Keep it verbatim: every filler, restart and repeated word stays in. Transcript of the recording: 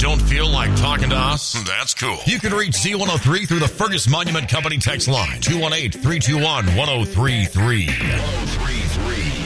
Don't feel like talking to us? That's cool. You can reach Z one oh three through the Fergus Monument Company text line, two one eight, three two one, one oh three three. one oh three three